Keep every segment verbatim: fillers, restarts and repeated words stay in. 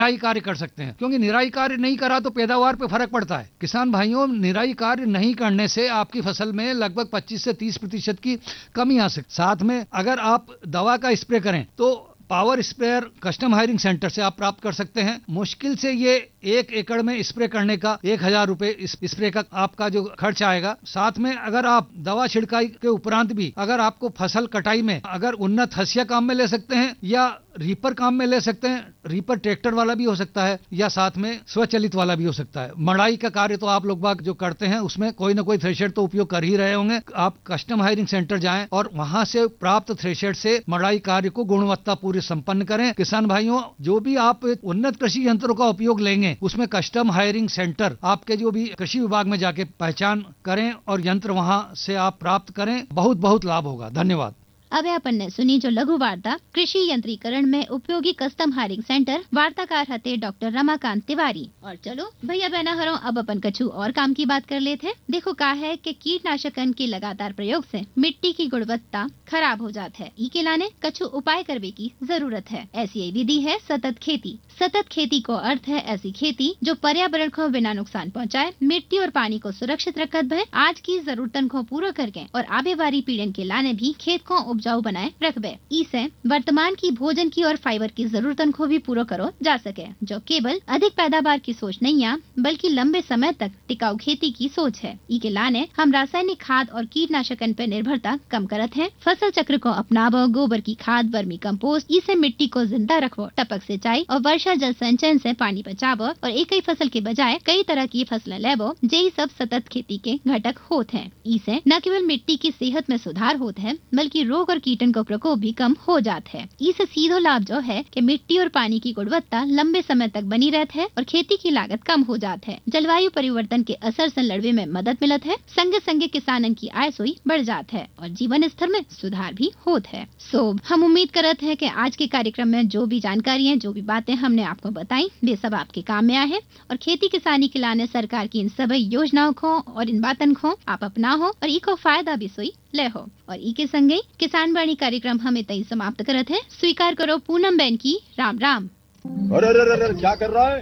निराई कार्य कर सकते हैं, क्योंकि निराई कार्य नहीं करा तो पैदावार पे फर्क पड़ता है। किसान भाइयों, निराई कार्य नहीं करने से आपकी फसल में लगभग पच्चीस से तीस प्रतिशत की कमी आ सकती। साथ में अगर आप दवा का स्प्रे करें तो power sprayer custom hiring centre से आप प्राप्त कर सकते हैं। मुश्किल से ये एक एकड़ में स्प्रे करने का एक हजार रुपए इस स्प्रे का आपका जो खर्च आएगा। साथ में अगर आप दवा छिड़काई के उपरांत भी अगर आपको फसल कटाई में अगर उन्नत हंसिया काम में ले सकते हैं या रीपर काम में ले सकते हैं। रीपर ट्रैक्टर वाला भी हो सकता है या साथ में स्वचालित वाला भी हो सकता है। मड़ाई का कार्य तो आप लोग बाग जो करते हैं उसमें कोई ना कोई थ्रेशर तो उपयोग कर ही रहे होंगे। आप कस्टम हायरिंग सेंटर जाएं और वहां से प्राप्त थ्रेशर से मड़ाई कार्य को गुणवत्ता पूरी संपन्न करें। किसान भाइयों, जो भी आप उन्नत कृषि यंत्रों का उपयोग लेंगे उसमें कस्टम हायरिंग सेंटर आपके जो भी कृषि विभाग में जाके पहचान करें और यंत्र वहां से आप प्राप्त करें। बहुत बहुत लाभ होगा। धन्यवाद। अब अपन ने सुनी जो लघु वार्ता कृषि यंत्रीकरण में उपयोगी कस्टम हायरिंग सेंटर। वार्ताकार हते डॉक्टर रमाकांत तिवारी। और चलो भैया बहना हरो, अब अपन कछु और काम की बात कर लेते। देखो का है कि कीटनाशकन के लगातार प्रयोग से मिट्टी की गुणवत्ता खराब हो जाती है। ई के लाने कछु उपाय करने की जरूरत है। ऐसी विधि है सतत खेती। सतत खेती को अर्थ है ऐसी खेती जो पर्यावरण को बिना नुकसान पहुँचाए, मिट्टी और पानी को सुरक्षित रखत है, आज की जरूरतन को पूरा करके और आगे वाली पीढ़ी के लाने भी खेत को उपजाऊ बनाए रखबे। इसे वर्तमान की भोजन की और फाइबर की जरूरतन को भी पूरा करो जा सके, जो केवल अधिक पैदावार की सोच नहीं है बल्कि लंबे समय तक टिकाऊ खेती की सोच है। ई के लाने हम रासायनिक खाद और कीटनाशकन पर निर्भरता कम करत हैं। फसल चक्र को अपनावो, गोबर की खाद, वर्मी कंपोस्ट, इसे मिट्टी को जिंदा रखो, टपक सिंचाई और वर्षा जल संचयन से पानी बचावो और एक ही फसल के बजाय कई तरह की फसलें लेवो, यही सब सतत खेती के घटक होते हैं। इसे न केवल मिट्टी की सेहत में सुधार होता है बल्कि रोग और कीटन का प्रकोप भी कम हो जाता है। इससे सीधो लाभ जो है कि मिट्टी और पानी की गुणवत्ता लंबे समय तक बनी रहती है और खेती की लागत कम हो जाती है। जलवायु परिवर्तन के असर से लड़ने में मदद मिलत है। संगे संगे किसानन की आय सोई बढ़ जात है और जीवन स्तर में सुधार भी होत है। सो हम उम्मीद करते हैं कि आज के कार्यक्रम में जो भी जानकारियाँ, जो भी बातें हमने आपको बताई, वे सब आपके काम में आए हैं और खेती किसानी के लाने सरकार की इन सभी योजनाओं को और इन बातन को आप अपना हो और इको फायदा भी सोई ले हो। और ई के संगे किसान वाणी कार्यक्रम हमें तई समाप्त करत है। स्वीकार करो पूनम बहन की राम राम। अरे अरे अरे क्या कर रहा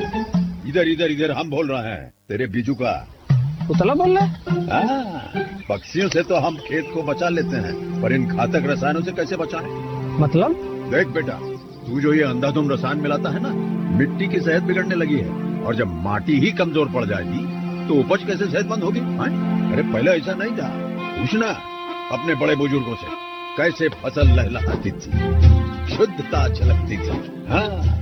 है? इधर इधर इधर हम बोल रहे हैं तेरे बीजू का। उतला बोल रहा है? पक्षियों से तो हम खेत को बचा लेते हैं, पर इन घातक रसायनों से कैसे बचाएं? मतलब? देख बेटा, तू जो ये अंधाधुंध रसायन मिलाता है ना, मिट्टी की सेहत बिगड़ने लगी है और जब माटी ही कमजोर पड़ जाएगी तो उपज कैसे सेहतमंद होगी? अरे पहले ऐसा नहीं था। पूछना अपने बड़े बुजुर्गों से, कैसे फसल लहलहाती थी, शुद्धता झलकती थी। हाँ,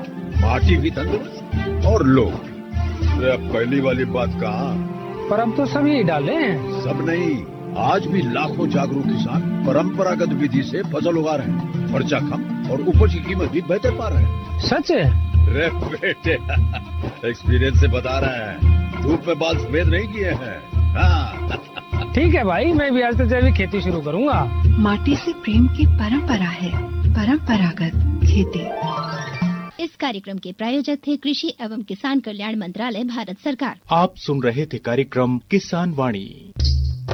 माटी भी तंदुरुस्त और लोग। अरे अब पहली वाली बात कहाँ? पर अब तो सभी डाले हैं। सब नहीं, आज भी लाखों जागरूक किसान परंपरागत विधि से फसल उगा रहे हैं। खर्चा कम और उपज की कीमत भी बेहतर पा रहे हैं। सच है? रे बेटे, एक्सपीरियंस से बता रहे हैं, धूप में बाल सफेद नहीं किए हैं। हाँ। ठीक है भाई, मैं भी आज से जैविक खेती शुरू करूंगा। माटी से प्रेम की परंपरा है परंपरागत खेती। इस कार्यक्रम के प्रायोजक थे कृषि एवं किसान कल्याण मंत्रालय, भारत सरकार। आप सुन रहे थे कार्यक्रम किसान वाणी।